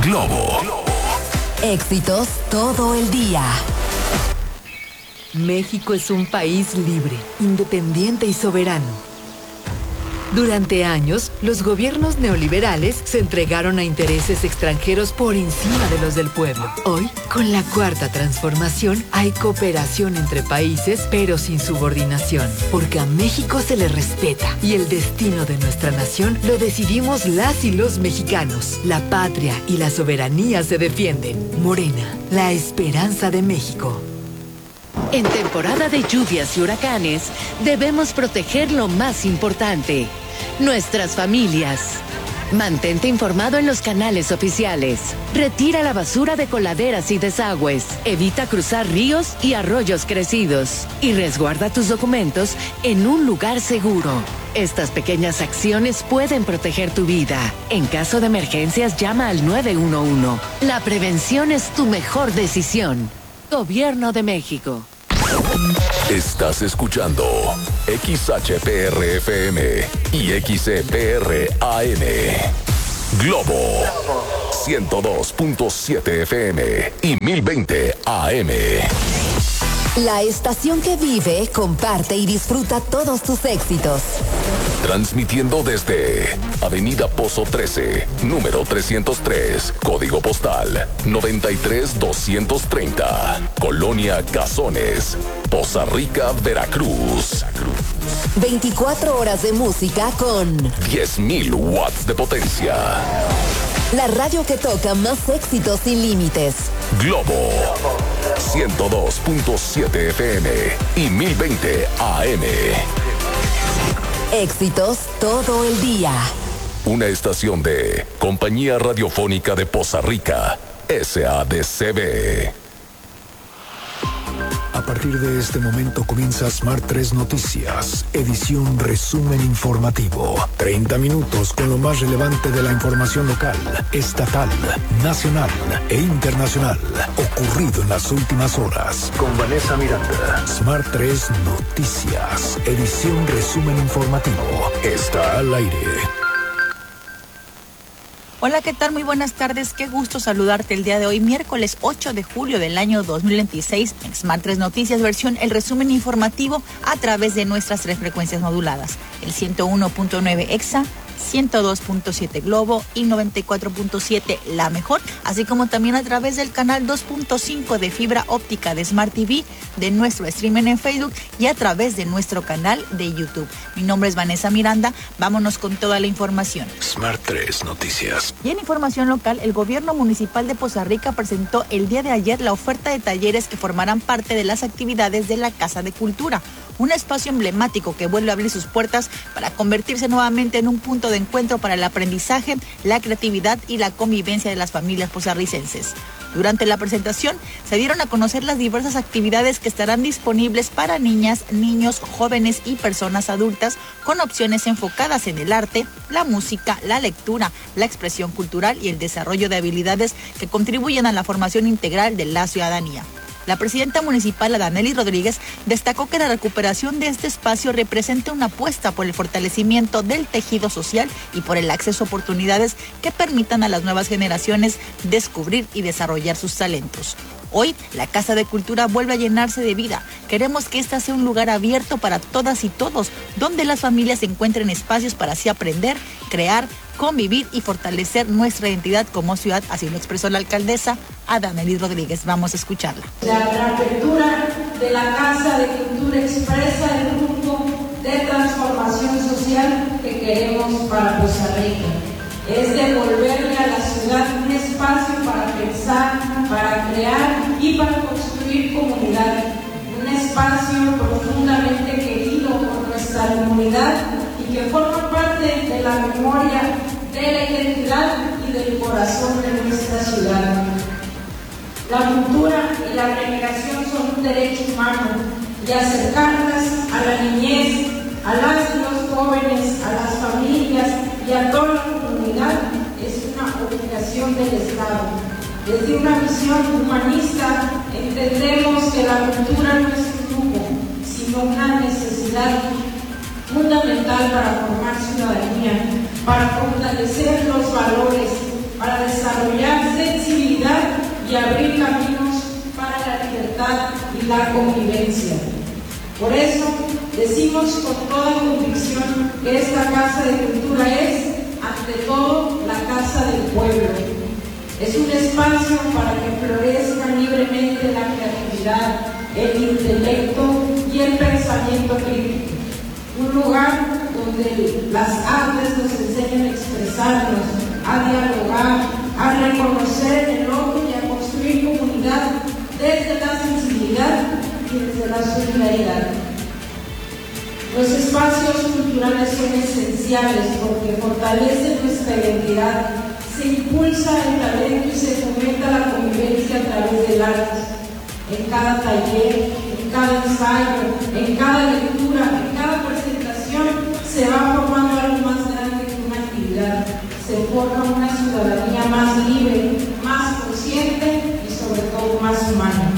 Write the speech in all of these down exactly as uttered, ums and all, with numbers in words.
Globo. Éxitos todo el día. México es un país libre, independiente y soberano. Durante años, los gobiernos neoliberales se entregaron a intereses extranjeros por encima de los del pueblo. Hoy, con la Cuarta Transformación, hay cooperación entre países, pero sin subordinación. Porque a México se le respeta y el destino de nuestra nación lo decidimos las y los mexicanos. La patria y la soberanía se defienden. Morena, la esperanza de México. En temporada de lluvias y huracanes, debemos proteger lo más importante, nuestras familias. Mantente informado en los canales oficiales. Retira la basura de coladeras y desagües. Evita cruzar ríos y arroyos crecidos. Y resguarda tus documentos en un lugar seguro. Estas pequeñas acciones pueden proteger tu vida. En caso de emergencias, llama al nueve uno uno. La prevención es tu mejor decisión. Gobierno de México. Estás escuchando X H P R F M y X E P R A M. Globo ciento dos punto siete F M y mil veinte A M. La estación que vive, comparte y disfruta todos tus éxitos. Transmitiendo desde Avenida Pozo trece, número trescientos tres, código postal noventa y tres doscientos treinta, Colonia Cazones, Poza Rica, Veracruz. veinticuatro horas de música con diez mil watts de potencia. La radio que toca más éxitos sin límites. Globo ciento dos punto siete F M y mil veinte A M. Éxitos todo el día. Una estación de Compañía Radiofónica de Poza Rica, S A D C B. A partir de este momento comienza Smart tres Noticias, edición resumen informativo. treinta minutos con lo más relevante de la información local, estatal, nacional e internacional, ocurrido en las últimas horas. Con Vanessa Miranda. Smart tres Noticias, edición resumen informativo. Está al aire. Hola, ¿qué tal? Muy buenas tardes. Qué gusto saludarte el día de hoy, miércoles ocho de julio del año dos mil veintiséis, en Smart tres Noticias, versión el resumen informativo a través de nuestras tres frecuencias moduladas, el ciento uno punto nueve EXA, ciento dos punto siete Globo y noventa y cuatro punto siete La Mejor, así como también a través del canal dos punto cinco de fibra óptica de Smart T V, de nuestro streaming en Facebook y a través de nuestro canal de YouTube. Mi nombre es Vanessa Miranda, vámonos con toda la información. Smart tres Noticias. Y en información local, el gobierno municipal de Poza Rica presentó el día de ayer la oferta de talleres que formarán parte de las actividades de la Casa de Cultura, un espacio emblemático que vuelve a abrir sus puertas para convertirse nuevamente en un punto de encuentro para el aprendizaje, la creatividad y la convivencia de las familias pozarricenses. Durante la presentación se dieron a conocer las diversas actividades que estarán disponibles para niñas, niños, jóvenes y personas adultas, con opciones enfocadas en el arte, la música, la lectura, la expresión cultural y el desarrollo de habilidades que contribuyen a la formación integral de la ciudadanía. La presidenta municipal, Adanelis Rodríguez, destacó que la recuperación de este espacio representa una apuesta por el fortalecimiento del tejido social y por el acceso a oportunidades que permitan a las nuevas generaciones descubrir y desarrollar sus talentos. Hoy, la Casa de Cultura vuelve a llenarse de vida. Queremos que esta sea un lugar abierto para todas y todos, donde las familias encuentren espacios para así aprender, crear, convivir y fortalecer nuestra identidad como ciudad, así lo expresó la alcaldesa Adanelis Rodríguez. Vamos a escucharla. La reapertura de la Casa de Cultura expresa el rumbo de transformación social que queremos para Poza Rica. Es devolverle a la ciudad un espacio para pensar, para crear y para construir comunidad. Un espacio profundamente querido por nuestra comunidad y que forma parte de la memoria, de la identidad y del corazón de nuestra ciudad. La cultura y la recreación son un derecho humano y acercarlas a la niñez, a las y los jóvenes, a las familias y a toda la comunidad es una obligación del Estado. Desde una visión humanista entendemos que la cultura no es un lujo, sino una necesidad fundamental para formar ciudadanía, para fortalecer los valores, para desarrollarse y abrir caminos para la libertad y la convivencia. Por eso decimos con toda convicción que esta Casa de Cultura es, ante todo, la casa del pueblo. Es un espacio para que florezcan libremente la creatividad, el intelecto y el pensamiento crítico. Un lugar donde las artes nos enseñan a expresarnos, a dialogar, a reconocer el otro y a construir comunidad desde la sensibilidad y desde la solidaridad. Los espacios culturales son esenciales porque fortalecen nuestra identidad, se impulsa el talento y se fomenta la convivencia a través del arte. En cada taller, en cada ensayo, en cada lectura, en cada presentación se va formando algo más grande que una actividad. Se forma una ciudadanía más libre, más consciente y sobre todo más humana.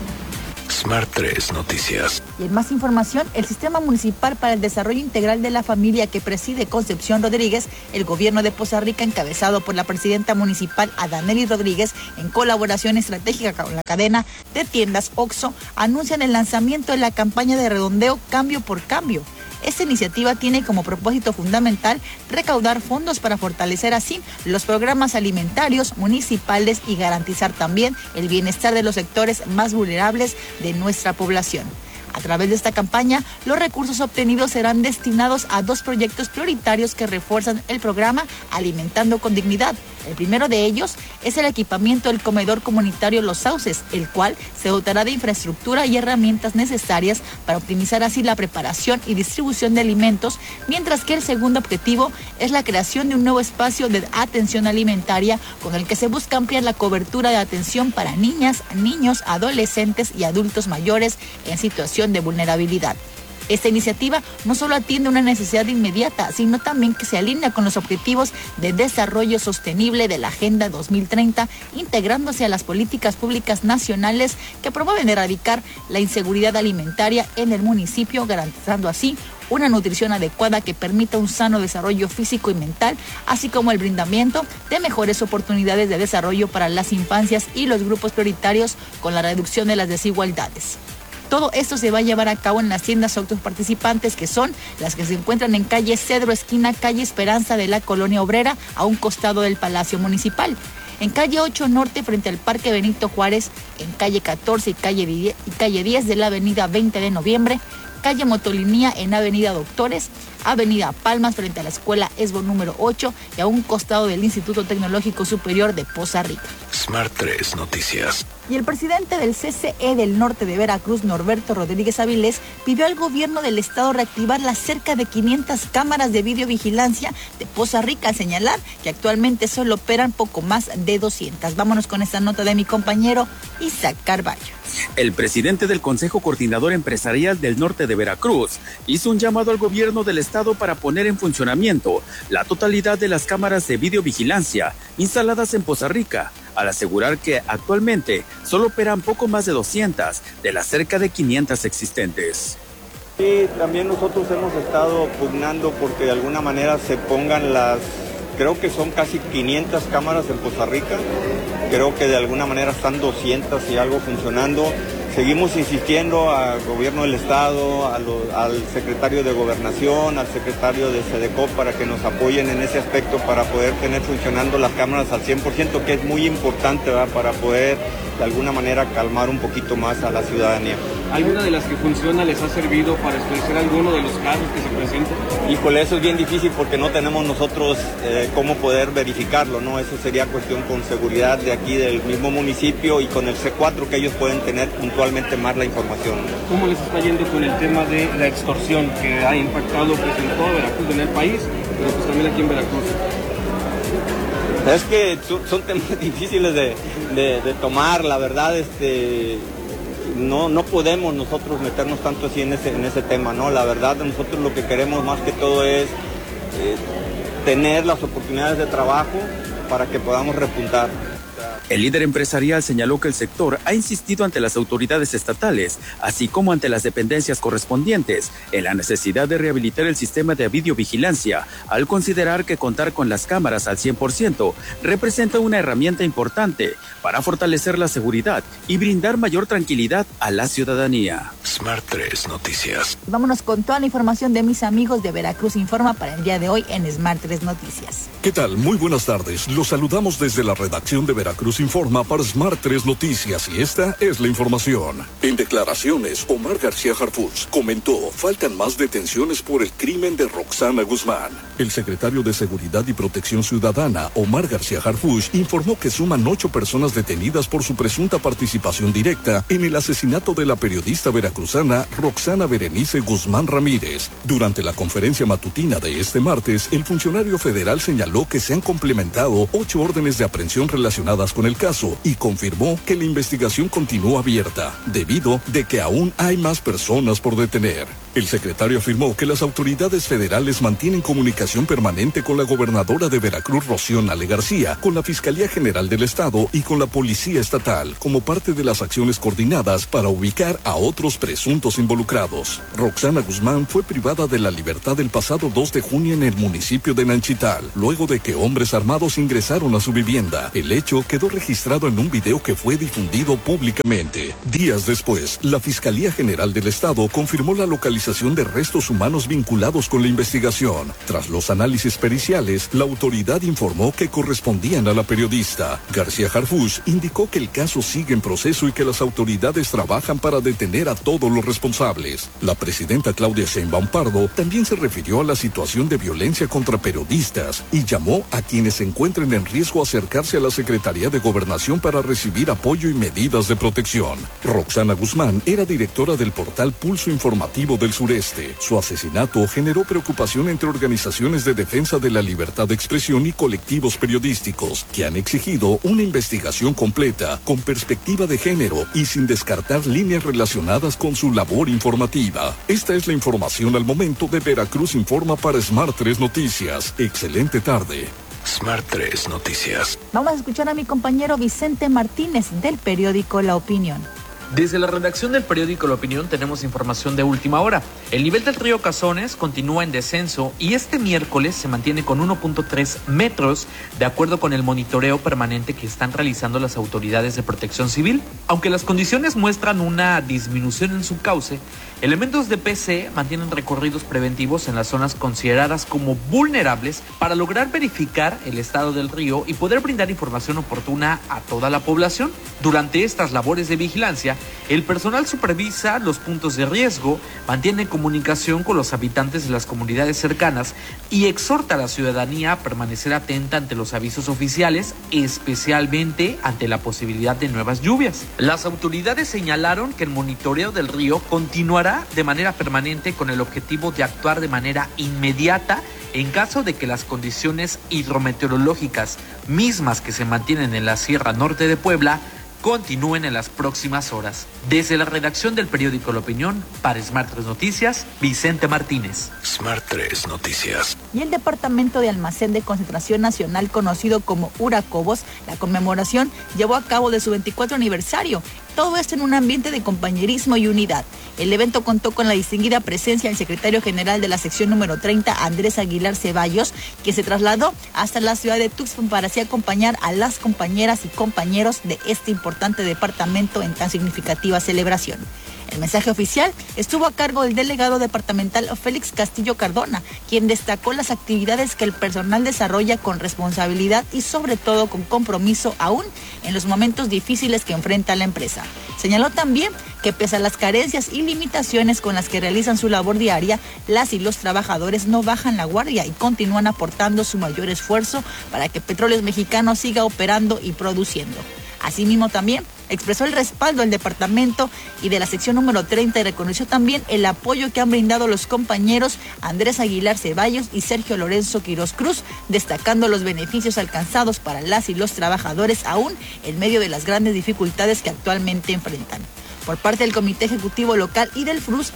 Smart tres Noticias. Y en más información, el Sistema Municipal para el Desarrollo Integral de la Familia que preside Concepción Rodríguez, el gobierno de Poza Rica, encabezado por la presidenta municipal Adanely Rodríguez, en colaboración estratégica con la cadena de tiendas Oxxo, anuncian el lanzamiento de la campaña de redondeo Cambio por Cambio. Esta iniciativa tiene como propósito fundamental recaudar fondos para fortalecer así los programas alimentarios municipales y garantizar también el bienestar de los sectores más vulnerables de nuestra población. A través de esta campaña, los recursos obtenidos serán destinados a dos proyectos prioritarios que refuerzan el programa Alimentando con Dignidad. El primero de ellos es el equipamiento del comedor comunitario Los Sauces, el cual se dotará de infraestructura y herramientas necesarias para optimizar así la preparación y distribución de alimentos, mientras que el segundo objetivo es la creación de un nuevo espacio de atención alimentaria con el que se busca ampliar la cobertura de atención para niñas, niños, adolescentes y adultos mayores en situación de vulnerabilidad. Esta iniciativa no solo atiende una necesidad inmediata, sino también que se alinea con los objetivos de desarrollo sostenible de la Agenda dos mil treinta, integrándose a las políticas públicas nacionales que promueven erradicar la inseguridad alimentaria en el municipio, garantizando así una nutrición adecuada que permita un sano desarrollo físico y mental, así como el brindamiento de mejores oportunidades de desarrollo para las infancias y los grupos prioritarios con la reducción de las desigualdades. Todo esto se va a llevar a cabo en las tiendas Oxxo participantes, que son las que se encuentran en calle Cedro, esquina calle Esperanza de la Colonia Obrera, a un costado del Palacio Municipal. En calle ocho Norte, frente al Parque Benito Juárez, en calle catorce y calle diez, y calle diez de la avenida veinte de noviembre, calle Motolinía en avenida Doctores, avenida Palmas frente a la escuela ESBO número ocho y a un costado del Instituto Tecnológico Superior de Poza Rica. Smart tres Noticias. Y el presidente del C C E del norte de Veracruz, Norberto Rodríguez Avilés, pidió al gobierno del estado reactivar las cerca de quinientas cámaras de videovigilancia de Poza Rica, al señalar que actualmente solo operan poco más de doscientas. Vámonos con esta nota de mi compañero Isaac Carballo. El presidente del Consejo Coordinador Empresarial del Norte de Veracruz hizo un llamado al gobierno del estado para poner en funcionamiento la totalidad de las cámaras de videovigilancia instaladas en Poza Rica, al asegurar que actualmente solo operan poco más de doscientas de las cerca de quinientas existentes. Sí, también nosotros hemos estado pugnando porque de alguna manera se pongan las, creo que son casi quinientas cámaras en Poza Rica, creo que de alguna manera están doscientas y algo funcionando. Seguimos insistiendo al gobierno del estado, a lo, al secretario de Gobernación, al secretario de SEDECOP para que nos apoyen en ese aspecto para poder tener funcionando las cámaras al cien por ciento, que es muy importante, ¿verdad?, para poder de alguna manera calmar un poquito más a la ciudadanía. ¿Alguna de las que funciona les ha servido para esclarecer alguno de los casos que se presentan? Híjole, eso es bien difícil porque no tenemos nosotros eh, cómo poder verificarlo, ¿no? Eso sería cuestión con seguridad de aquí del mismo municipio y con el C cuatro, que ellos pueden tener puntualmente más la información. ¿Cómo les está yendo con el tema de la extorsión que ha impactado pues, en todo Veracruz, en el país, pero pues también aquí en Veracruz? Es que son temas difíciles de, de, de tomar, la verdad, este, no, no podemos nosotros meternos tanto así en ese, en ese tema, ¿no? La verdad, nosotros lo que queremos más que todo es eh, tener las oportunidades de trabajo para que podamos repuntar. El líder empresarial señaló que el sector ha insistido ante las autoridades estatales, así como ante las dependencias correspondientes, en la necesidad de rehabilitar el sistema de videovigilancia, al considerar que contar con las cámaras al cien por ciento representa una herramienta importante para fortalecer la seguridad y brindar mayor tranquilidad a la ciudadanía. Smart tres Noticias. Vámonos con toda la información de mis amigos de Veracruz Informa para el día de hoy en Smart tres Noticias. ¿Qué tal? Muy buenas tardes. Los saludamos desde la redacción de Veracruz Informa para Smart tres Noticias y esta es la información. En declaraciones, Omar García Harfuch comentó, faltan más detenciones por el crimen de Roxana Guzmán. El secretario de Seguridad y Protección Ciudadana, Omar García Harfuch, informó que suman ocho personas detenidas por su presunta participación directa en el asesinato de la periodista veracruzana Roxana Berenice Guzmán Ramírez. Durante la conferencia matutina de este martes, el funcionario federal señaló que se han complementado ocho órdenes de aprehensión relacionadas con el caso y confirmó que la investigación continúa abierta, debido de que aún hay más personas por detener. El secretario afirmó que las autoridades federales mantienen comunicación permanente con la gobernadora de Veracruz, Rocío Nale García, con la Fiscalía General del Estado y con la Policía Estatal, como parte de las acciones coordinadas para ubicar a otros presuntos involucrados. Roxana Guzmán fue privada de la libertad el pasado dos de junio en el municipio de Nanchital, luego de que hombres armados ingresaron a su vivienda. El hecho quedó registrado en un video que fue difundido públicamente. Días después, la Fiscalía General del Estado confirmó la localización de restos humanos vinculados con la investigación. Tras los análisis periciales, la autoridad informó que correspondían a la periodista. García Harfuch indicó que el caso sigue en proceso y que las autoridades trabajan para detener a todos los responsables. La presidenta Claudia Sheinbaum Pardo también se refirió a la situación de violencia contra periodistas y llamó a quienes se encuentren en riesgo a acercarse a la Secretaría de Gobernación para recibir apoyo y medidas de protección. Roxana Guzmán era directora del portal Pulso Informativo del Sureste. Su asesinato generó preocupación entre organizaciones de defensa de la libertad de expresión y colectivos periodísticos, que han exigido una investigación completa, con perspectiva de género y sin descartar líneas relacionadas con su labor informativa. Esta es la información al momento de Veracruz Informa para Smart tres Noticias. Excelente tarde. Smart tres Noticias. Vamos a escuchar a mi compañero Vicente Martínez del periódico La Opinión. Desde la redacción del periódico La Opinión tenemos información de última hora. El nivel del río Cazones continúa en descenso y este miércoles se mantiene con uno punto tres metros, de acuerdo con el monitoreo permanente que están realizando las autoridades de protección civil. Aunque las condiciones muestran una disminución en su cauce, elementos de P C mantienen recorridos preventivos en las zonas consideradas como vulnerables para lograr verificar el estado del río y poder brindar información oportuna a toda la población. Durante estas labores de vigilancia, el personal supervisa los puntos de riesgo, mantiene comunicación con los habitantes de las comunidades cercanas y exhorta a la ciudadanía a permanecer atenta ante los avisos oficiales, especialmente ante la posibilidad de nuevas lluvias. Las autoridades señalaron que el monitoreo del río continuará de manera permanente con el objetivo de actuar de manera inmediata en caso de que las condiciones hidrometeorológicas mismas que se mantienen en la Sierra Norte de Puebla continúen en las próximas horas. Desde la redacción del periódico La Opinión, para Smart tres Noticias, Vicente Martínez. Smart tres Noticias. Y el Departamento de Almacén de Concentración Nacional, conocido como Uracobos, la conmemoración llevó a cabo de su veinticuatro aniversario. Todo esto en un ambiente de compañerismo y unidad. El evento contó con la distinguida presencia del secretario general de la sección número treinta, Andrés Aguilar Ceballos, que se trasladó hasta la ciudad de Tuxpan para así acompañar a las compañeras y compañeros de este importante departamento en tan significativa celebración. El mensaje oficial estuvo a cargo del delegado departamental Félix Castillo Cardona, quien destacó las actividades que el personal desarrolla con responsabilidad y sobre todo con compromiso aún en los momentos difíciles que enfrenta la empresa. Señaló también que pese a las carencias y limitaciones con las que realizan su labor diaria, las y los trabajadores no bajan la guardia y continúan aportando su mayor esfuerzo para que Petróleos Mexicanos siga operando y produciendo. Asimismo, también expresó el respaldo del departamento y de la sección número treinta y reconoció también el apoyo que han brindado los compañeros Andrés Aguilar Ceballos y Sergio Lorenzo Quirós Cruz, destacando los beneficios alcanzados para las y los trabajadores aún en medio de las grandes dificultades que actualmente enfrentan. Por parte del Comité Ejecutivo Local y del F R U S,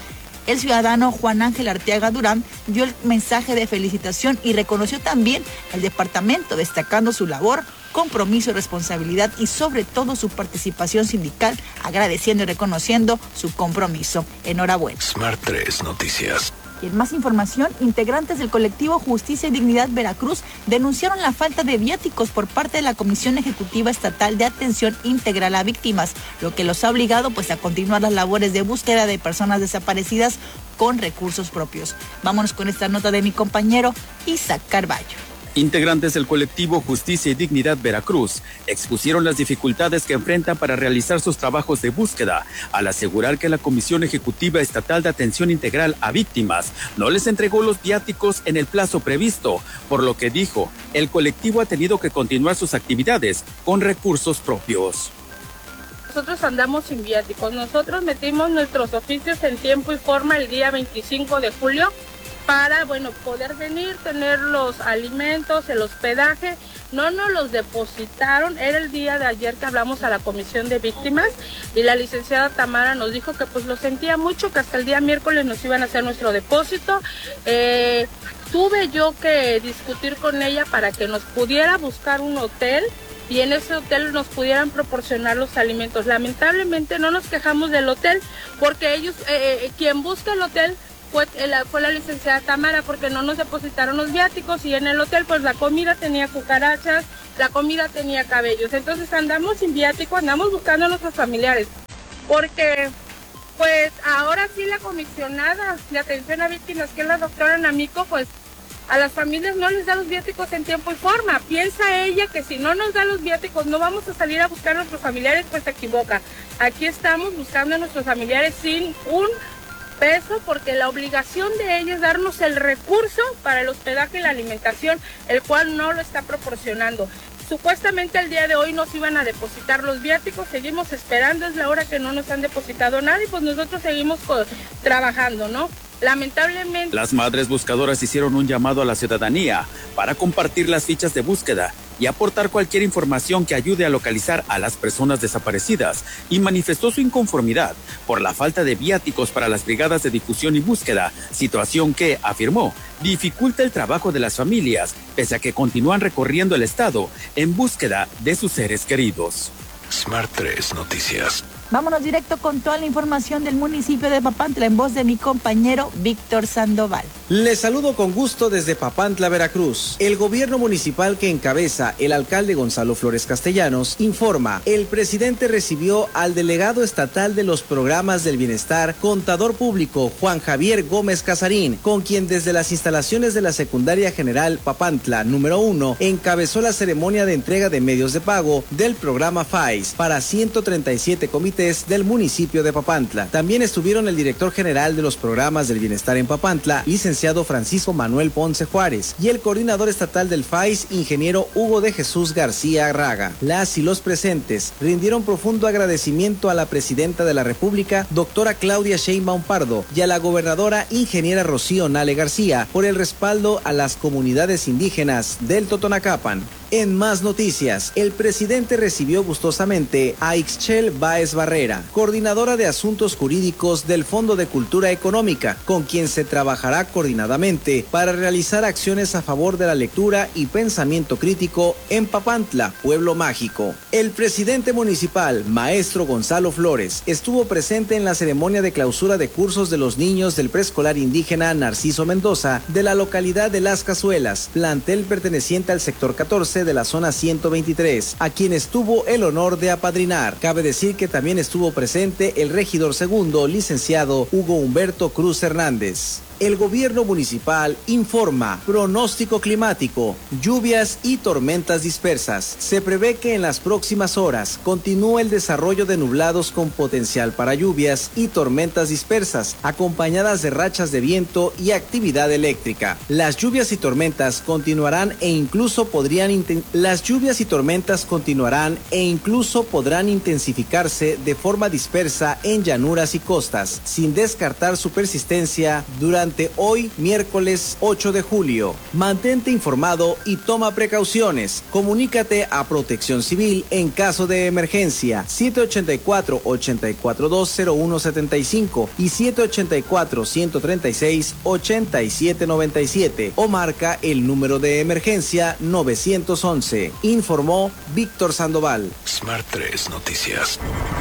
El ciudadano Juan Ángel Arteaga Durán dio el mensaje de felicitación y reconoció también al departamento, destacando su labor, compromiso y responsabilidad y sobre todo su participación sindical, agradeciendo y reconociendo su compromiso. Enhorabuena. Smart tres Noticias. Y en más información, integrantes del colectivo Justicia y Dignidad Veracruz denunciaron la falta de viáticos por parte de la Comisión Ejecutiva Estatal de Atención Integral a Víctimas, lo que los ha obligado pues a continuar las labores de búsqueda de personas desaparecidas con recursos propios. Vámonos con esta nota de mi compañero Isaac Carballo. Integrantes del colectivo Justicia y Dignidad Veracruz expusieron las dificultades que enfrentan para realizar sus trabajos de búsqueda, al asegurar que la Comisión Ejecutiva Estatal de Atención Integral a Víctimas no les entregó los viáticos en el plazo previsto, por lo que dijo, el colectivo ha tenido que continuar sus actividades con recursos propios. Nosotros andamos sin viáticos, nosotros metimos nuestros oficios en tiempo y forma el día veinticinco de julio, para, bueno, poder venir, tener los alimentos, el hospedaje. No nos los depositaron, era el día de ayer que hablamos a la Comisión de Víctimas y la licenciada Tamara nos dijo que pues lo sentía mucho, que hasta el día miércoles nos iban a hacer nuestro depósito. Eh, tuve yo que discutir con ella para que nos pudiera buscar un hotel y en ese hotel nos pudieran proporcionar los alimentos. Lamentablemente no nos quejamos del hotel porque ellos, eh, quien busca el hotel, Fue la, fue la licenciada Tamara, porque no nos depositaron los viáticos y en el hotel pues la comida tenía cucarachas, la comida tenía cabellos. Entonces andamos sin viático, andamos buscando a nuestros familiares, porque pues ahora sí la comisionada de atención a víctimas, que es la doctora Namico, pues a las familias no les da los viáticos en tiempo y forma. Piensa ella que si no nos da los viáticos no vamos a salir a buscar a nuestros familiares, pues se equivoca. Aquí estamos buscando a nuestros familiares sin un peso, porque la obligación de ella es darnos el recurso para el hospedaje y la alimentación, el cual no lo está proporcionando. Supuestamente el día de hoy nos iban a depositar los viáticos, seguimos esperando, es la hora que no nos han depositado nada y pues nosotros seguimos trabajando, ¿no? Lamentablemente. Las madres buscadoras hicieron un llamado a la ciudadanía para compartir las fichas de búsqueda y aportar cualquier información que ayude a localizar a las personas desaparecidas, y manifestó su inconformidad por la falta de viáticos para las brigadas de difusión y búsqueda, situación que, afirmó, dificulta el trabajo de las familias, pese a que continúan recorriendo el estado en búsqueda de sus seres queridos. Smart tres Noticias. Vámonos directo con toda la información del municipio de Papantla en voz de mi compañero Víctor Sandoval. Les saludo con gusto desde Papantla, Veracruz. El gobierno municipal que encabeza el alcalde Gonzalo Flores Castellanos informa, el presidente recibió al delegado estatal de los programas del bienestar, contador público Juan Javier Gómez Casarín, con quien desde las instalaciones de la Secundaria General Papantla número uno encabezó la ceremonia de entrega de medios de pago del programa F A I S para ciento treinta y siete comités del municipio de Papantla. También estuvieron el director general de los programas del bienestar en Papantla, licenciado Francisco Manuel Ponce Juárez, y el coordinador estatal del F A I S, ingeniero Hugo de Jesús García Raga. Las y los presentes rindieron profundo agradecimiento a la presidenta de la República, doctora Claudia Sheinbaum Pardo, y a la gobernadora ingeniera Rocío Nale García por el respaldo a las comunidades indígenas del Totonacapan. En más noticias, el presidente recibió gustosamente a Ixchel Báez Barrera, coordinadora de asuntos jurídicos del Fondo de Cultura Económica, con quien se trabajará coordinadamente para realizar acciones a favor de la lectura y pensamiento crítico en Papantla, pueblo mágico. El presidente municipal, maestro Gonzalo Flores, estuvo presente en la ceremonia de clausura de cursos de los niños del preescolar indígena Narciso Mendoza de la localidad de Las Cazuelas, plantel perteneciente al sector catorce de la zona ciento veintitrés, a quien estuvo el honor de apadrinar. Cabe decir que también estuvo presente el regidor segundo, licenciado Hugo Humberto Cruz Hernández. El gobierno municipal informa, pronóstico climático, lluvias y tormentas dispersas. Se prevé que en las próximas horas continúe el desarrollo de nublados con potencial para lluvias y tormentas dispersas, acompañadas de rachas de viento y actividad eléctrica. Las lluvias y tormentas continuarán e incluso podrían inten- las lluvias y tormentas continuarán e incluso podrán intensificarse de forma dispersa en llanuras y costas, sin descartar su persistencia durante durante hoy, miércoles ocho de julio. Mantente informado y toma precauciones. Comunícate a Protección Civil en caso de emergencia. siete ochenta y cuatro, ochenta y cuatro dos, cero uno setenta y cinco y siete ochenta y cuatro, ciento treinta y seis, ochenta y siete noventa y siete o marca el número de emergencia novecientos once. Informó Víctor Sandoval. Smart tres Noticias.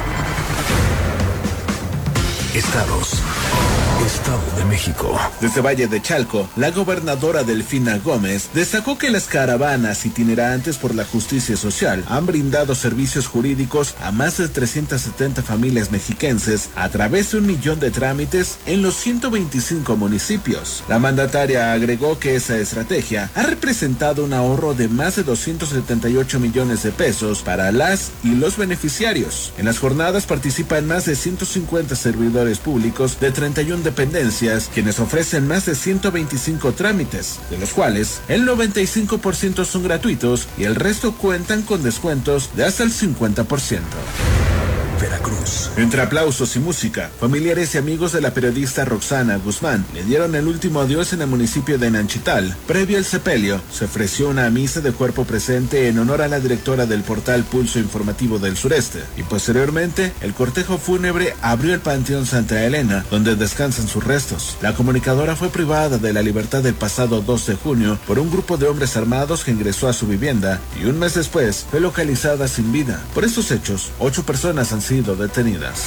Estados. Estado de México. Desde Valle de Chalco, la gobernadora Delfina Gómez destacó que las caravanas itinerantes por la justicia social han brindado servicios jurídicos a más de trescientas setenta familias mexiquenses a través de un millón de trámites en los ciento veinticinco municipios. La mandataria agregó que esa estrategia ha representado un ahorro de más de doscientos setenta y ocho millones de pesos para las y los beneficiarios. En las jornadas participan más de ciento cincuenta servidores públicos de treinta y una dependencias, quienes ofrecen más de ciento veinticinco trámites, de los cuales el noventa y cinco por ciento son gratuitos y el resto cuentan con descuentos de hasta el cincuenta por ciento. Veracruz. Entre aplausos y música, familiares y amigos de la periodista Roxana Guzmán le dieron el último adiós en el municipio de Nanchital. Previo al sepelio, se ofreció una misa de cuerpo presente en honor a la directora del portal Pulso Informativo del Sureste, y posteriormente, el cortejo fúnebre abrió el Panteón Santa Elena, donde descansan sus restos. La comunicadora fue privada de la libertad el pasado dos de junio por un grupo de hombres armados que ingresó a su vivienda y un mes después fue localizada sin vida. Por estos hechos, ocho personas han sido detenidas.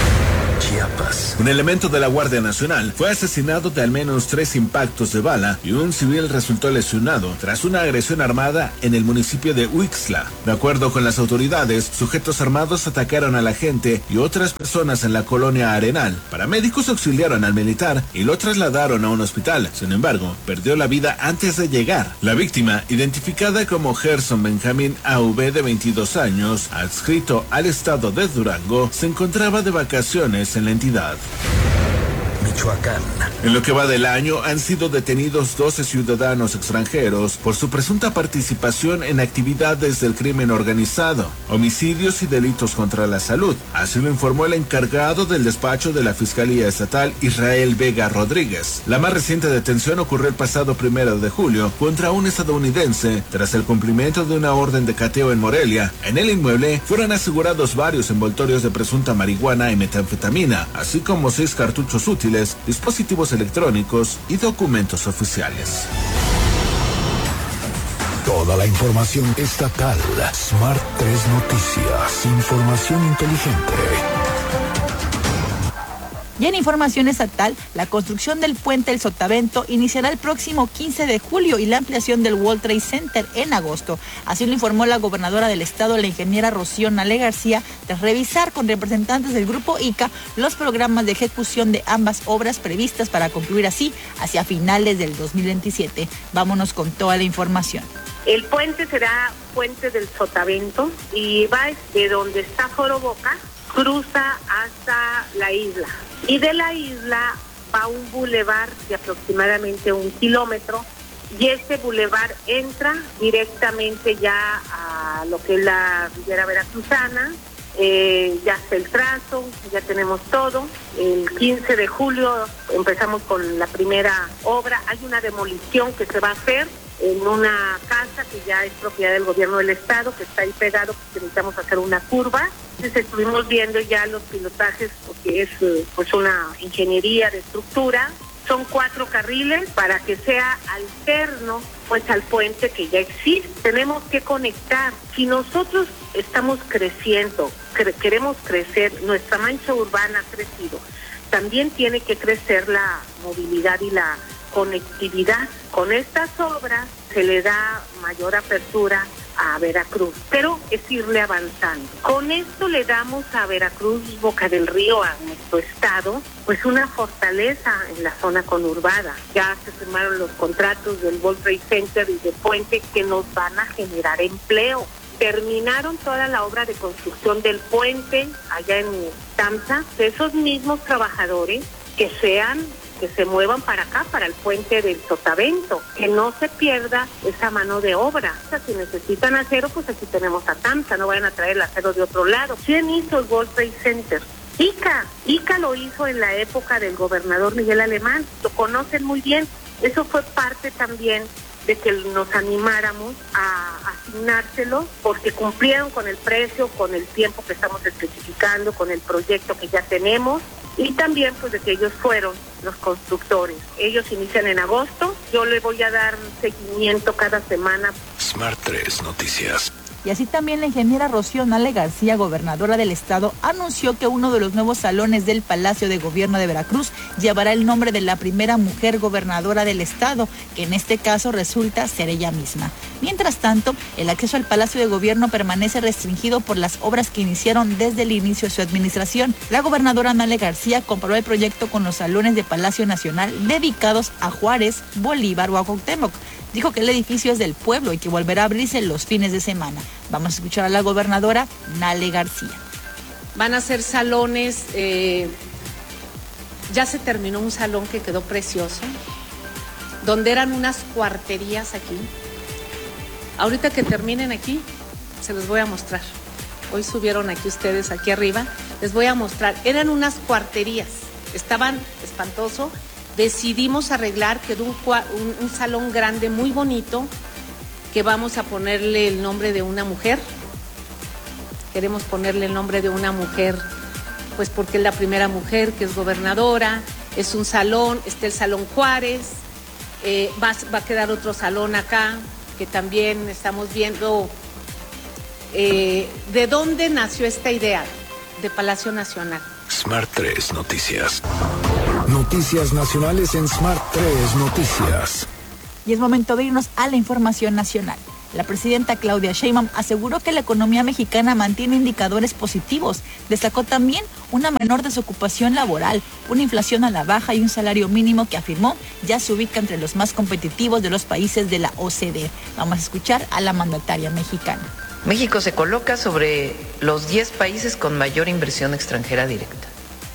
Chiapas. Un elemento de la Guardia Nacional fue asesinado de al menos tres impactos de bala y un civil resultó lesionado tras una agresión armada en el municipio de Huixla. De acuerdo con las autoridades, sujetos armados atacaron a la gente y otras personas en la colonia Arenal. Paramédicos auxiliaron al militar y lo trasladaron a un hospital. Sin embargo, perdió la vida antes de llegar. La víctima, identificada como Gerson Benjamín A V de veintidós años, adscrito al estado de Durango, se encontraba de vacaciones en la entidad. Michoacán. En lo que va del año, han sido detenidos doce ciudadanos extranjeros por su presunta participación en actividades del crimen organizado, homicidios y delitos contra la salud. Así lo informó el encargado del despacho de la Fiscalía Estatal, Israel Vega Rodríguez. La más reciente detención ocurrió el pasado primero de julio contra un estadounidense tras el cumplimiento de una orden de cateo en Morelia. En el inmueble fueron asegurados varios envoltorios de presunta marihuana y metanfetamina, así como seis cartuchos útiles, dispositivos electrónicos y documentos oficiales. Toda la información estatal. Smart tres Noticias. Información inteligente. Y en información estatal, la construcción del puente El Sotavento iniciará el próximo quince de julio y la ampliación del World Trade Center en agosto. Así lo informó la gobernadora del estado, la ingeniera Rocío Nale García, tras revisar con representantes del grupo I C A los programas de ejecución de ambas obras previstas para concluir así hacia finales del dos mil veintisiete. Vámonos con toda la información. El puente será Puente del Sotavento y va de donde está Foro Boca, cruza hasta la isla. Y de la isla va un bulevar de aproximadamente un kilómetro y este bulevar entra directamente ya a lo que es la Riviera Veracruzana. Eh, ya está el trazo, ya tenemos todo. El quince de julio empezamos con la primera obra. Hay una demolición que se va a hacer en una casa que ya es propiedad del gobierno del estado, que está ahí pegado, porque necesitamos hacer una curva. Entonces estuvimos viendo ya los pilotajes, porque es pues una ingeniería de estructura. Son cuatro carriles para que sea alterno pues al puente que ya existe. Tenemos que conectar. Si nosotros estamos creciendo, cre- queremos crecer, nuestra mancha urbana ha crecido, también tiene que crecer la movilidad y la conectividad. Con estas obras se le da mayor apertura a Veracruz, pero es irle avanzando. Con esto le damos a Veracruz, Boca del Río, a nuestro estado, pues una fortaleza en la zona conurbada. Ya se firmaron los contratos del World Trade Center y de Puente que nos van a generar empleo. Terminaron toda la obra de construcción del puente allá en Tamsa. Esos mismos trabajadores que sean que se muevan para acá, para el puente del Sotavento, que no se pierda esa mano de obra. O sea, si necesitan acero, pues aquí tenemos a Tamsa, no vayan a traer el acero de otro lado. ¿Quién hizo el World Trade Center? Ica, Ica lo hizo en la época del gobernador Miguel Alemán, lo conocen muy bien. Eso fue parte también de que nos animáramos a asignárselo, porque cumplieron con el precio, con el tiempo que estamos especificando, con el proyecto que ya tenemos, y también pues de que ellos fueron los constructores. Ellos inician en agosto, yo le voy a dar seguimiento cada semana. Smart tres Noticias. Y así también la ingeniera Rocío Nale García, gobernadora del estado, anunció que uno de los nuevos salones del Palacio de Gobierno de Veracruz llevará el nombre de la primera mujer gobernadora del estado, que en este caso resulta ser ella misma. Mientras tanto, el acceso al Palacio de Gobierno permanece restringido por las obras que iniciaron desde el inicio de su administración. La gobernadora Nale García comparó el proyecto con los salones de Palacio Nacional dedicados a Juárez, Bolívar o a Cuauhtémoc. Dijo que el edificio es del pueblo y que volverá a abrirse los fines de semana. Vamos a escuchar a la gobernadora Nale García. Van a ser salones, eh, ya se terminó un salón que quedó precioso, donde eran unas cuarterías aquí. Ahorita que terminen aquí, se los voy a mostrar. Hoy subieron aquí ustedes, aquí arriba, les voy a mostrar. Eran unas cuarterías, estaban espantoso. Decidimos arreglar, quedó un, un, un salón grande, muy bonito, que vamos a ponerle el nombre de una mujer. Queremos ponerle el nombre de una mujer, pues porque es la primera mujer que es gobernadora. Es un salón, está el Salón Juárez, eh, va, va a quedar otro salón acá, que también estamos viendo eh, de dónde nació esta idea de Palacio Nacional. Smart tres Noticias. Noticias nacionales en Smart tres Noticias. Y es momento de irnos a la información nacional. La presidenta Claudia Sheinbaum aseguró que la economía mexicana mantiene indicadores positivos. Destacó también una menor desocupación laboral, una inflación a la baja y un salario mínimo que afirmó ya se ubica entre los más competitivos de los países de la O C D E. Vamos a escuchar a la mandataria mexicana. México se coloca sobre los diez países con mayor inversión extranjera directa.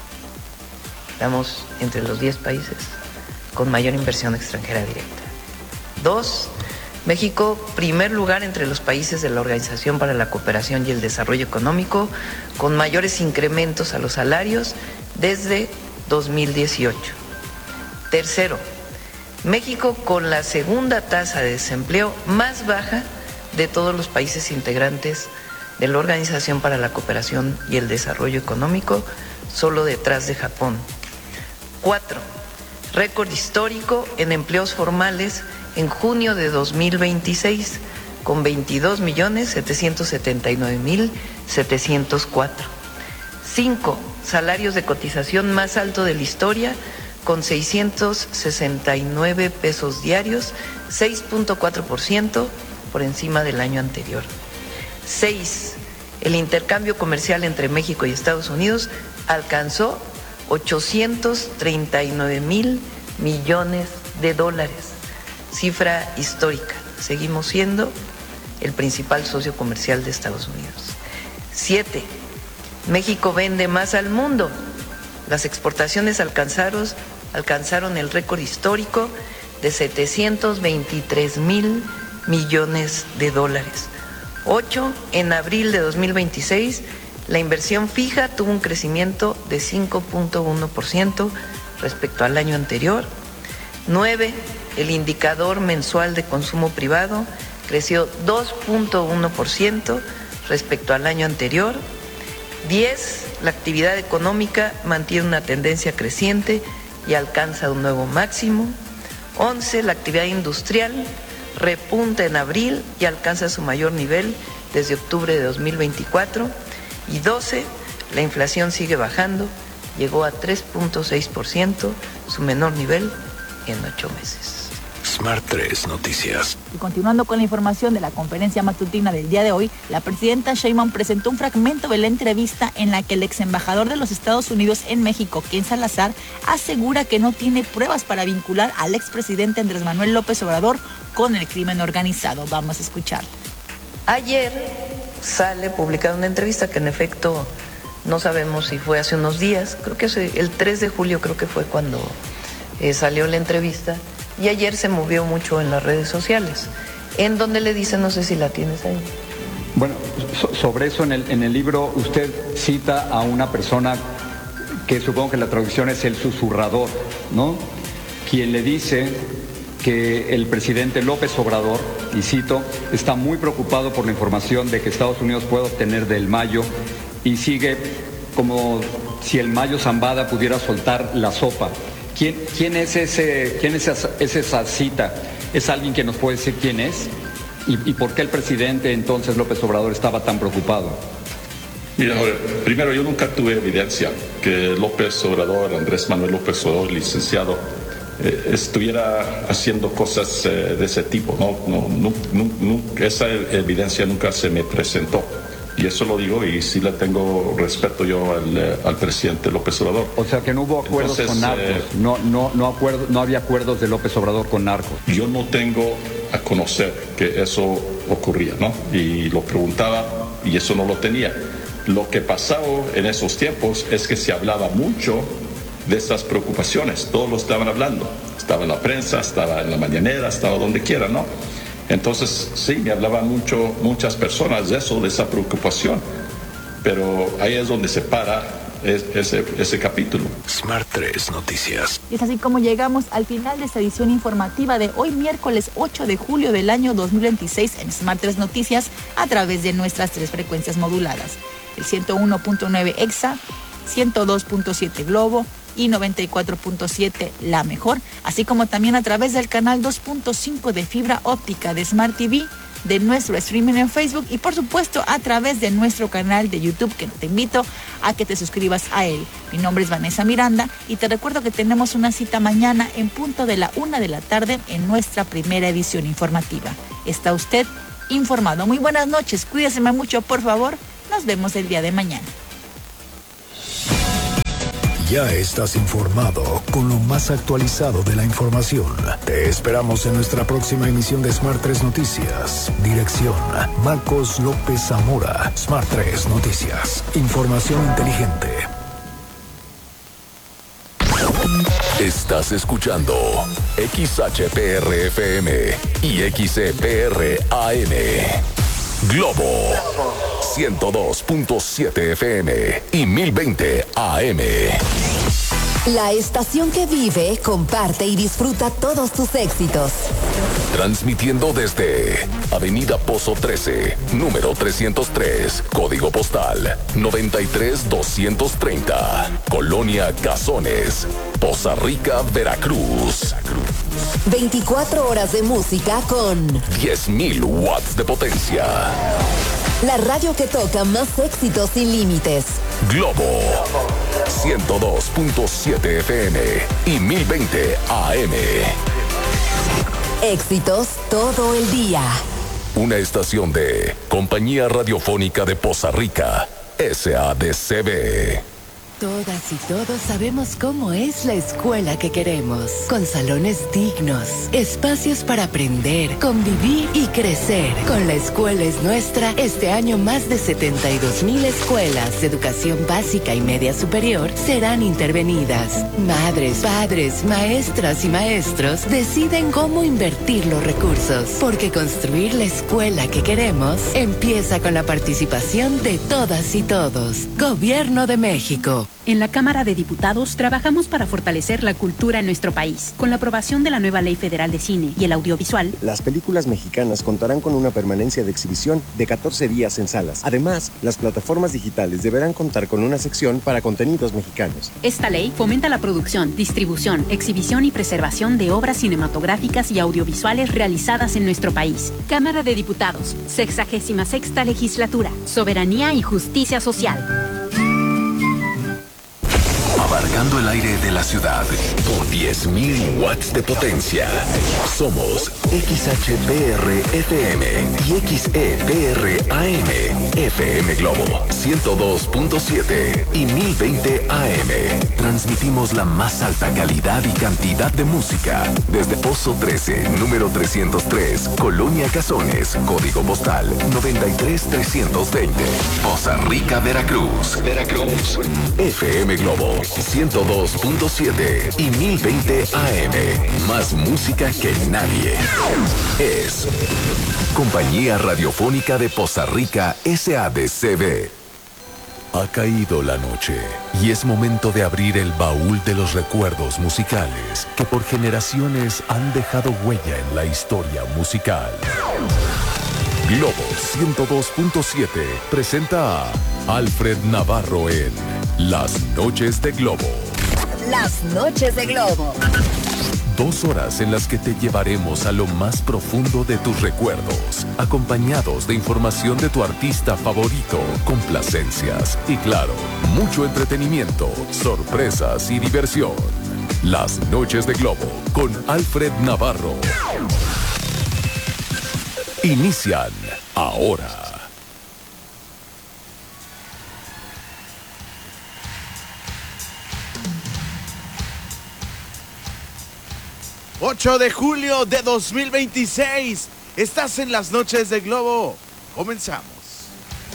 Estamos entre los diez países con mayor inversión extranjera directa. Dos, México, primer lugar entre los países de la Organización para la Cooperación y el Desarrollo Económico, con mayores incrementos a los salarios desde dos mil dieciocho. Tercero, México con la segunda tasa de desempleo más baja de todos los países integrantes de la Organización para la Cooperación y el Desarrollo Económico, solo detrás de Japón. Cuatro, récord histórico en empleos formales en junio de dos mil veintiséis, con veintidós millones setecientos setenta y nueve mil setecientos cuatro. Cinco, salarios de cotización más alto de la historia, con seiscientos sesenta y nueve pesos diarios, seis punto cuatro por ciento por encima del año anterior. Seis, el intercambio comercial entre México y Estados Unidos alcanzó ochocientos treinta y nueve mil millones de dólares, cifra histórica. Seguimos siendo el principal socio comercial de Estados Unidos. Siete, México vende más al mundo. Las exportaciones alcanzaron, alcanzaron el récord histórico de setecientos veintitrés mil millones de dólares. Ocho, en abril de dos mil veintiséis, la inversión fija tuvo un crecimiento de cinco punto uno por ciento respecto al año anterior. Nueve, el indicador mensual de consumo privado creció dos punto uno por ciento respecto al año anterior. Diez, la actividad económica mantiene una tendencia creciente y alcanza un nuevo máximo. Once, la actividad industrial repunta en abril y alcanza su mayor nivel desde octubre de dos mil veinticuatro. Y doce, la inflación sigue bajando, llegó a tres punto seis por ciento, su menor nivel en ocho meses. Smart tres Noticias. Y continuando con la información de la conferencia matutina del día de hoy, la presidenta Sheinbaum presentó un fragmento de la entrevista en la que el ex embajador de los Estados Unidos en México, Ken Salazar, asegura que no tiene pruebas para vincular al expresidente Andrés Manuel López Obrador con el crimen organizado. Vamos a escuchar. Ayer sale publicada una entrevista que en efecto no sabemos si fue hace unos días, creo que el tres de julio creo que fue cuando eh, salió la entrevista, y ayer se movió mucho en las redes sociales, en donde le dice, no sé si la tienes ahí. Bueno, so, sobre eso en el, en el libro usted cita a una persona que supongo que la traducción es el susurrador, ¿no? Quien le dice que el presidente López Obrador, y cito, está muy preocupado por la información de que Estados Unidos puede obtener del Mayo y sigue como si el Mayo Zambada pudiera soltar la sopa. ¿Quién, quién es ese, quién es esa, es esa cita? ¿Es alguien que nos puede decir quién es? ¿Y, y por qué el presidente entonces López Obrador estaba tan preocupado? Mira, primero, yo nunca tuve evidencia que López Obrador, Andrés Manuel López Obrador, licenciado, eh, estuviera haciendo cosas eh, de ese tipo. No, no, no, no, no, esa evidencia nunca se me presentó. Y eso lo digo y sí le tengo respeto yo al, al presidente López Obrador. O sea que no hubo acuerdos Entonces, con narcos, eh, no, no, no, acuerdo, no había acuerdos de López Obrador con narcos. Yo no tengo a conocer que eso ocurría, ¿no? Y lo preguntaba y eso no lo tenía. Lo que pasaba en esos tiempos es que se hablaba mucho de esas preocupaciones, todos lo estaban hablando, estaba en la prensa, estaba en la mañanera, estaba donde quiera, ¿no? Entonces, sí, me hablaban mucho, muchas personas de eso, de esa preocupación, pero ahí es donde se para ese, ese capítulo. Smart tres Noticias. Y es así como llegamos al final de esta edición informativa de hoy, miércoles ocho de julio del año dos mil veintiséis en Smart tres Noticias, a través de nuestras tres frecuencias moduladas. El ciento uno punto nueve Exa, ciento dos punto siete Globo y noventa y cuatro punto siete La Mejor, así como también a través del canal dos punto cinco de fibra óptica de Smart T V, de nuestro streaming en Facebook y por supuesto a través de nuestro canal de YouTube, que te invito a que te suscribas a él. Mi nombre es Vanessa Miranda y te recuerdo que tenemos una cita mañana en punto de la una de la tarde en nuestra primera edición informativa. ¿Está usted informado? Muy buenas noches, cuídese mucho, por favor. Nos vemos el día de mañana. Ya estás informado con lo más actualizado de la información. Te esperamos en nuestra próxima emisión de Smart tres Noticias. Dirección: Marcos López Zamora. Smart tres Noticias. Información inteligente. Estás escuchando X H P R F M y X E P R A M. Globo ciento dos punto siete F M y mil veinte A M. La estación que vive, comparte y disfruta todos tus éxitos. Transmitiendo desde Avenida Pozo trece, número trescientos tres, código postal noventa y tres doscientos treinta, Colonia Cazones, Poza Rica, Veracruz. veinticuatro horas de música con diez mil watts de potencia. La radio que toca más éxitos sin límites. Globo ciento dos punto siete F M y mil veinte A M. Éxitos todo el día. Una estación de Compañía Radiofónica de Poza Rica, S A D C B. Todas y todos sabemos cómo es la escuela que queremos, con salones dignos, espacios para aprender, convivir y crecer. Con La Escuela es Nuestra, este año más de setenta y dos mil escuelas de educación básica y media superior serán intervenidas. Madres, padres, maestras y maestros deciden cómo invertir los recursos, porque construir la escuela que queremos empieza con la participación de todas y todos. Gobierno de México. En la Cámara de Diputados trabajamos para fortalecer la cultura en nuestro país. Con la aprobación de la nueva Ley Federal de Cine y el Audiovisual, las películas mexicanas contarán con una permanencia de exhibición de catorce días en salas. Además, las plataformas digitales deberán contar con una sección para contenidos mexicanos. Esta ley fomenta la producción, distribución, exhibición y preservación de obras cinematográficas y audiovisuales realizadas en nuestro país. Cámara de Diputados, sexagésima sexta legislatura, soberanía y justicia social. Abarcando el aire de la ciudad por diez mil watts de potencia. Somos X H P R F M y X E P R A M. F M Globo ciento dos punto siete y mil veinte A M. Transmitimos la más alta calidad y cantidad de música desde Pozo trece, número trescientos tres, Colonia Cazones, código postal noventa y tres trescientos veinte. Poza Rica, Veracruz. Veracruz. F M Globo ciento dos punto siete y mil veinte A M. Más música que nadie. Es Compañía Radiofónica de Poza Rica, S A D C B. Ha caído la noche y es momento de abrir el baúl de los recuerdos musicales que por generaciones han dejado huella en la historia musical. Globo ciento dos punto siete presenta a Alfred Navarro en Las Noches de Globo. Las Noches de Globo. Dos horas en las que te llevaremos a lo más profundo de tus recuerdos, acompañados de información de tu artista favorito, complacencias y, claro, mucho entretenimiento, sorpresas y diversión. Las Noches de Globo con Alfred Navarro. Inician ahora. ocho de julio de dos mil veintiséis. Estás en Las Noches de Globo. Comenzamos.